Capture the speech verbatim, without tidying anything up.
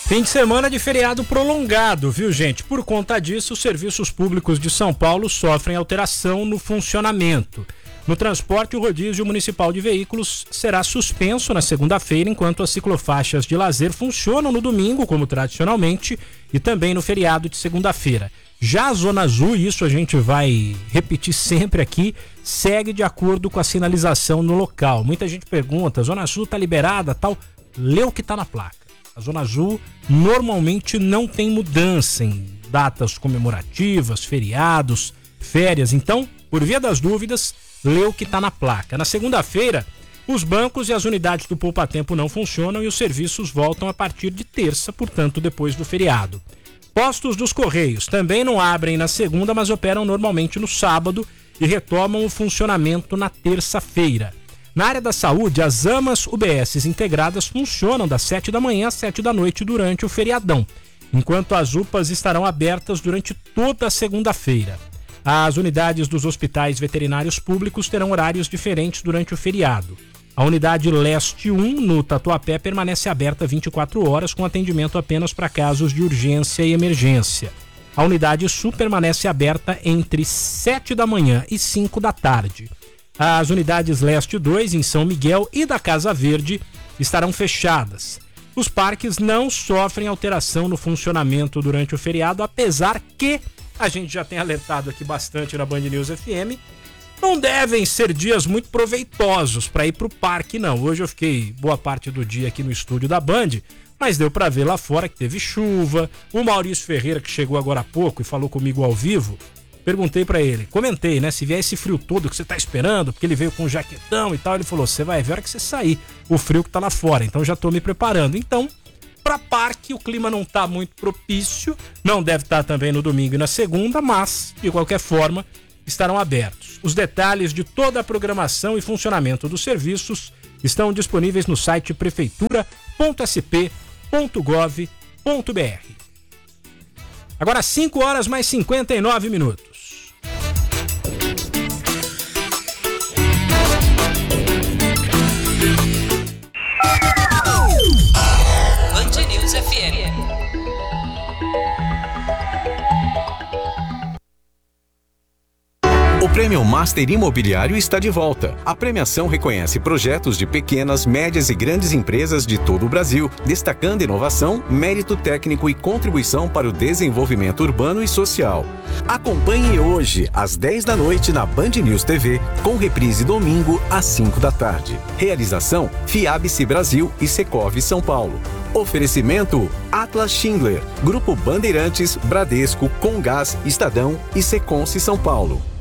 Fim de semana de feriado prolongado, viu, gente? Por conta disso, os serviços públicos de São Paulo sofrem alteração no funcionamento. No transporte, o rodízio municipal de veículos será suspenso na segunda-feira, enquanto as ciclofaixas de lazer funcionam no domingo, como tradicionalmente, e também no feriado de segunda-feira. Já a Zona Azul, e isso a gente vai repetir sempre aqui, segue de acordo com a sinalização no local. Muita gente pergunta, Zona Azul tá liberada, tal? Lê o que tá na placa. A Zona Azul normalmente não tem mudança em datas comemorativas, feriados, férias. Então, por via das dúvidas, lê o que está na placa. Na segunda-feira, os bancos e as unidades do Poupa Tempo não funcionam e os serviços voltam a partir de terça, portanto, depois do feriado. Postos dos Correios também não abrem na segunda, mas operam normalmente no sábado e retomam o funcionamento na terça-feira. Na área da saúde, as AMAs U B S integradas funcionam das sete da manhã às sete da noite durante o feriadão, enquanto as U P As estarão abertas durante toda a segunda-feira. As unidades dos hospitais veterinários públicos terão horários diferentes durante o feriado. A unidade Leste um, no Tatuapé, permanece aberta vinte e quatro horas, com atendimento apenas para casos de urgência e emergência. A unidade Sul permanece aberta entre sete da manhã e cinco da tarde. As unidades Leste dois, em São Miguel, e da Casa Verde estarão fechadas. Os parques não sofrem alteração no funcionamento durante o feriado, apesar que, a gente já tem alertado aqui bastante na Band News F M, não devem ser dias muito proveitosos para ir para o parque, não. Hoje eu fiquei boa parte do dia aqui no estúdio da Band, mas deu para ver lá fora que teve chuva. O Maurício Ferreira, que chegou agora há pouco e falou comigo ao vivo, perguntei pra ele, comentei, né, se vier esse frio todo que você tá esperando, porque ele veio com um jaquetão e tal, ele falou, você vai ver a hora que você sair, o frio que tá lá fora, então já tô me preparando. Então, pra parque, o clima não tá muito propício, não deve estar também no domingo e na segunda, mas, de qualquer forma, estarão abertos. Os detalhes de toda a programação e funcionamento dos serviços estão disponíveis no site prefeitura ponto s p ponto gov ponto b r. Agora cinco horas mais cinquenta e nove minutos. Band News F M. O Prêmio Master Imobiliário está de volta. A premiação reconhece projetos de pequenas, médias e grandes empresas de todo o Brasil, destacando inovação, mérito técnico e contribuição para o desenvolvimento urbano e social. Acompanhe hoje, às dez da noite, na Band News T V, com reprise domingo, às cinco da tarde. Realização: Fiabice Brasil e Secov São Paulo. Oferecimento: Atlas Schindler, Grupo Bandeirantes, Bradesco, Comgás, Estadão e Seconce São Paulo.